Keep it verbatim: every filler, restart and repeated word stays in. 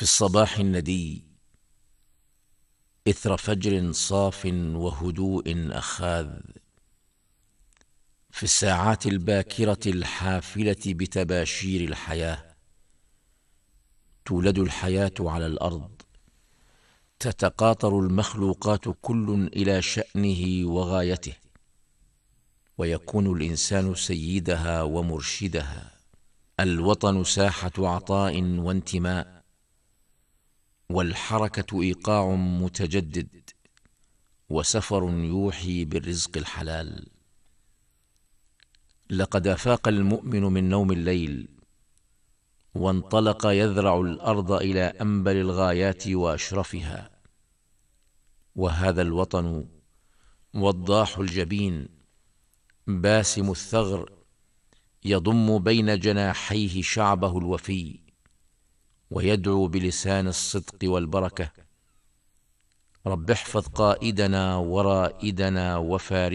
في الصباح الندي إثر فجر صاف وهدوء أخاذ، في الساعات الباكرة الحافلة بتباشير الحياة، تولد الحياة على الأرض، تتقاطر المخلوقات كل إلى شأنه وغايته، ويكون الإنسان سيدها ومرشدها. الوطن ساحة عطاء وانتماء، والحركة إيقاع متجدد، وسفر يوحي بالرزق الحلال. لقد أفاق المؤمن من نوم الليل، وانطلق يذرع الأرض إلى أنبل الغايات وأشرفها، وهذا الوطن وضاح الجبين باسم الثغر، يضم بين جناحيه شعبه الوفي، ويدعو بلسان الصدق والبركة: رب احفظ قائدنا ورائدنا وفارسنا